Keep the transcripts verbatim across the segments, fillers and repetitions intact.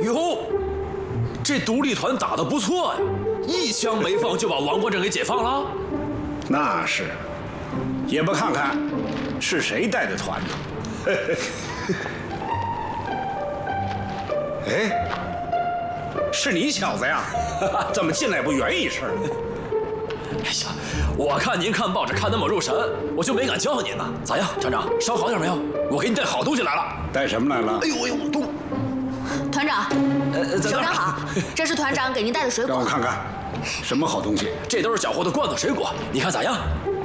哟，这独立团打得不错呀，一枪没放就把王国镇给解放了。 那是，也不看看是谁带的团呢？哎，是你小子呀？怎么进来不圆一声呢？ 哎呀，我看您看报纸看那么入神，我就没敢叫您呢。咋样，厂长，伤好点没有？我给你带好东西来了。 带什么来了？ 哎呦哎呦，动！ 团长， 呃， 首长好，这是团长给您带的水果。 让我看看，什么好东西？ 这都是缴获的罐头水果，你看咋样？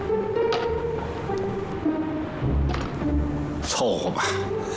凑合吧。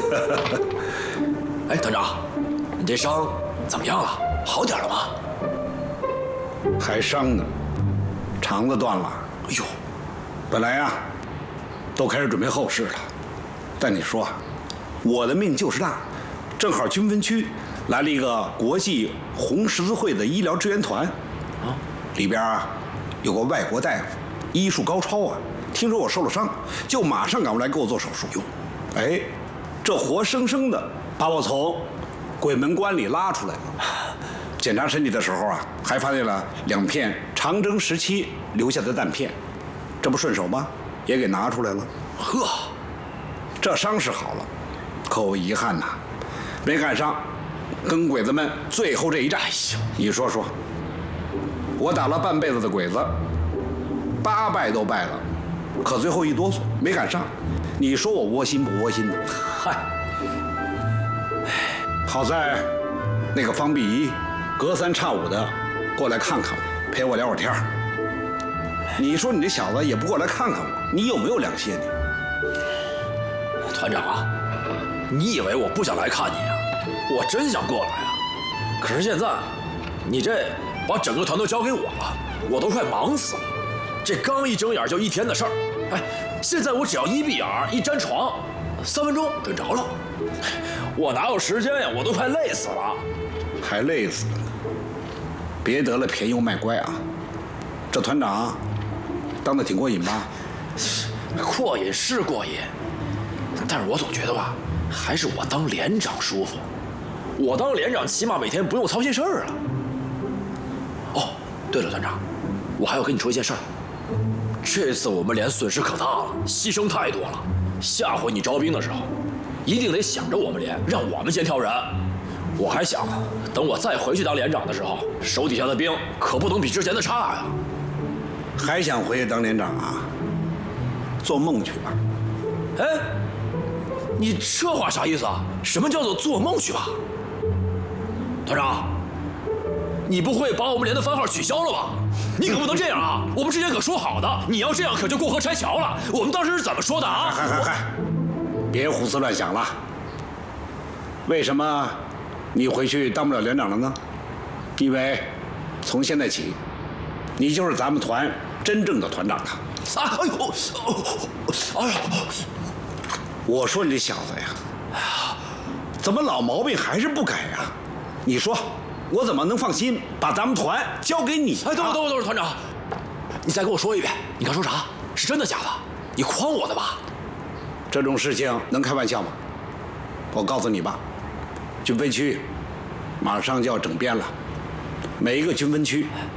哎，团长，你这伤怎么样了？好点了吗？ 还伤呢，肠子断了。 哎呦， 本来呀，都开始准备后事了，但你说，我的命就是大，正好军分区来了一个国际红十字会的医疗支援团，啊，里边啊有个外国大夫，医术高超啊，听说我受了伤，就马上赶过来给我做手术。哟，哎，这活生生的把我从鬼门关里拉出来了。检查身体的时候啊，还发现了两片长征时期留下的弹片，这不顺手吗？也给拿出来了。 呵， 这伤是好了，可我遗憾呐，没赶上跟鬼子们最后这一战。哎呀，你说说，我打了半辈子的鬼子，八败都败了，可最后一哆嗦没赶上，你说我窝心不窝心呢？ 嗨， 好在那个方碧仪隔三差五的过来看看我，陪我聊会儿天儿。你说你这小子也不过来看看我，你有没有良心？你团长啊，你以为我不想来看你啊？我真想过来啊，可是现在你这把整个团都交给我了，我都快忙死了。这刚一睁眼就一天的事儿，哎，现在我只要一闭眼一沾床，三分钟准着了。我哪有时间呀？我都快累死了。 还累死了呢！别得了便宜又卖乖啊！这团长当得挺过瘾吧？ 过瘾是过瘾，但是我总觉得吧，还是我当连长舒服。我当连长起码每天不用操心事儿啊。哦，对了，团长，我还要跟你说一件事儿。这次我们连损失可大了，牺牲太多了。下回你招兵的时候，一定得想着我们连，让我们先挑人。我还想，等我再回去当连长的时候，手底下的兵可不能比之前的差呀。 还想回去当连长啊？做梦去吧！ 哎，你这话啥意思啊？什么叫做做梦去吧？团长，你不会把我们连的番号取消了吧？你可不能这样啊！我们之前可说好的，你要这样可就过河拆桥了。我们当时是怎么说的啊？ 嗨嗨嗨，别胡思乱想了。为什么你回去当不了连长了呢？因为从现在起，你就是咱们团真正的团长了。 啊！哎呦！哎呦！ 我说你这小子呀，怎么老毛病还是不改呀？你说我怎么能放心把咱们团交给你？ 哎，等会儿等会儿等会儿，团长，你再给我说一遍，你刚说啥？是真的假的？你诓我的吧？ 这种事情能开玩笑吗？我告诉你吧，军分区马上就要整编了，每一个军分区